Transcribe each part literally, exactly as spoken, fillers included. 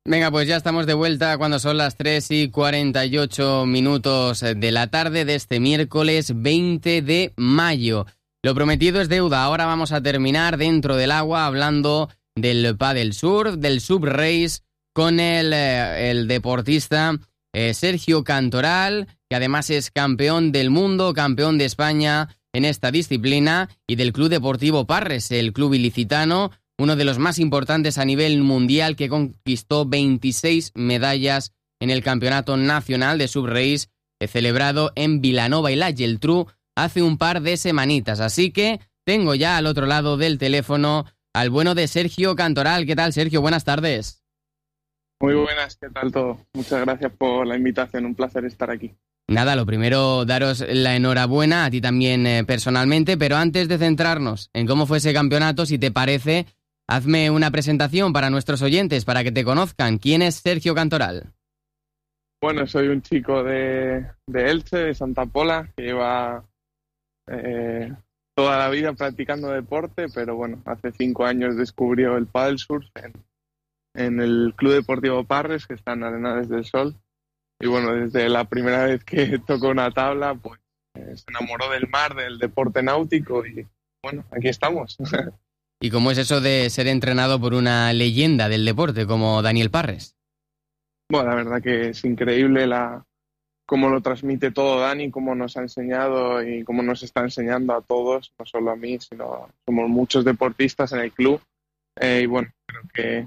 Venga, pues ya estamos de vuelta cuando son las tres y cuarenta y ocho minutos de la tarde de este miércoles veinte de mayo. Lo prometido es deuda. Ahora vamos a terminar dentro del agua hablando del pádel surf, del subrace, con el, eh, el deportista eh, Sergio Cantoral, que además es campeón del mundo, campeón de España en esta disciplina, y del Club Deportivo Parres, el club ilicitano, uno de los más importantes a nivel mundial, que conquistó veintiséis medallas en el Campeonato Nacional de Subrace, eh, celebrado en Vilanova y la Geltrú hace un par de semanitas. Así que tengo ya al otro lado del teléfono al bueno de Sergio Cantoral. ¿Qué tal, Sergio? Buenas tardes. Muy buenas, ¿qué tal todo? Muchas gracias por la invitación, un placer estar aquí. Nada, lo primero, daros la enhorabuena, a ti también eh, personalmente, pero antes de centrarnos en cómo fue ese campeonato, si te parece, hazme una presentación para nuestros oyentes, para que te conozcan. ¿Quién es Sergio Cantoral? Bueno, soy un chico de, de Elche, de Santa Pola, que lleva eh, toda la vida practicando deporte, pero bueno, hace cinco años descubrió el pádel surf en, en el Club Deportivo Parres, que está en Arenales del Sol. Y bueno, desde la primera vez que tocó una tabla, pues eh, se enamoró del mar, del deporte náutico y bueno, aquí estamos. ¿Y cómo es eso de ser entrenado por una leyenda del deporte como Daniel Parres? Bueno, la verdad que es increíble la cómo lo transmite todo Dani, cómo nos ha enseñado y cómo nos está enseñando a todos, no solo a mí, sino somos muchos deportistas en el club. Eh, y bueno, creo que,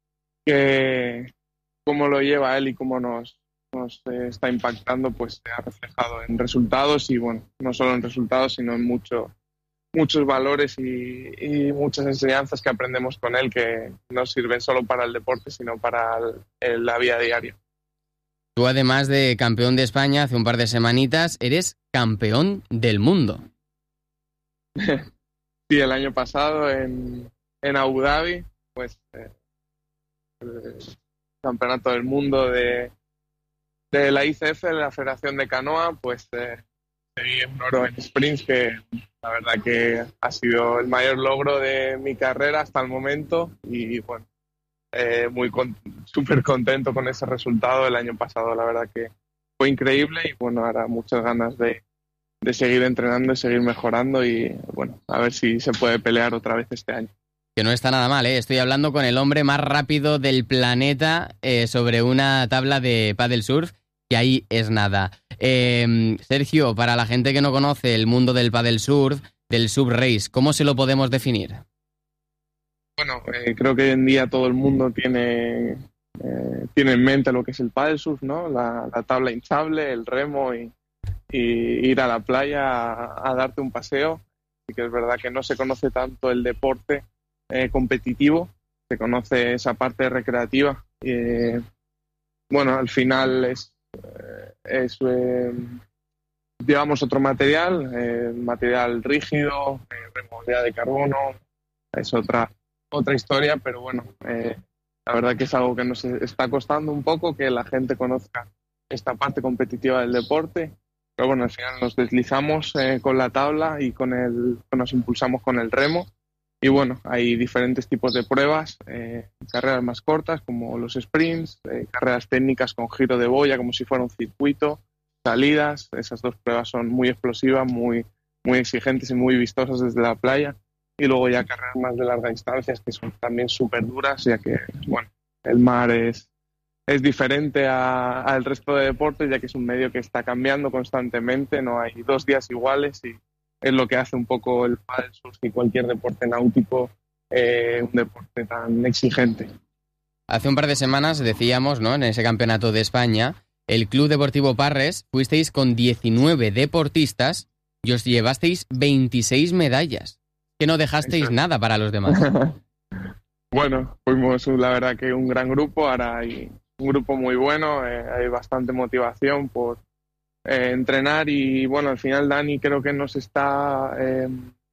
que cómo lo lleva él y cómo nos, nos eh, está impactando, pues se ha reflejado en resultados y bueno, no solo en resultados, sino en mucho, muchos valores y, y muchas enseñanzas que aprendemos con él que no sirven solo para el deporte, sino para el, el, la vida diaria. Tú, además de campeón de España hace un par de semanitas, eres campeón del mundo. Sí, el año pasado en, en Abu Dhabi, pues eh, el campeonato del mundo de, de la I C F, de la Federación de Canoa, pues eh, seguí un oro en sprints, que la verdad que ha sido el mayor logro de mi carrera hasta el momento y bueno, eh, muy con, súper contento con ese resultado el año pasado. La verdad que fue increíble y bueno, ahora muchas ganas de, de seguir entrenando y seguir mejorando y bueno, a ver si se puede pelear otra vez este año. Que no está nada mal, ¿eh? Estoy hablando con el hombre más rápido del planeta eh, sobre una tabla de paddle surf, que ahí es nada. Eh, Sergio, para la gente que no conoce el mundo del paddle surf, del subrace, ¿cómo se lo podemos definir? Bueno, eh, creo que hoy en día todo el mundo tiene, eh, tiene en mente lo que es el paddle surf, ¿no? La, la tabla hinchable, el remo y, y ir a la playa a, a darte un paseo. Así que es verdad que no se conoce tanto el deporte eh, competitivo, se conoce esa parte recreativa. Eh, bueno, al final es, eh, es eh, digamos, otro material, eh, material rígido, eh, remodelado de carbono, es otra otra historia, pero bueno, eh, la verdad que es algo que nos está costando un poco que la gente conozca esta parte competitiva del deporte, pero bueno, al final nos deslizamos eh, con la tabla y con el, nos impulsamos con el remo y bueno, hay diferentes tipos de pruebas, eh, carreras más cortas como los sprints, eh, carreras técnicas con giro de boya como si fuera un circuito, salidas, esas dos pruebas son muy explosivas, muy, muy exigentes y muy vistosas desde la playa. Y luego ya carreras más de larga distancia, que son también súper duras, ya que bueno, el mar es, es diferente al resto de deportes, ya que es un medio que está cambiando constantemente, no hay dos días iguales y es lo que hace un poco el pádel surf y cualquier deporte náutico eh, un deporte tan exigente. Hace un par de semanas decíamos, ¿no?, en ese campeonato de España, el Club Deportivo Parres, fuisteis con diecinueve deportistas y os llevasteis veintiséis medallas. Que no dejasteis Eso. nada para los demás. Bueno, fuimos la verdad que un gran grupo, ahora hay un grupo muy bueno, eh, hay bastante motivación por eh, entrenar y bueno, al final Dani creo que nos está eh,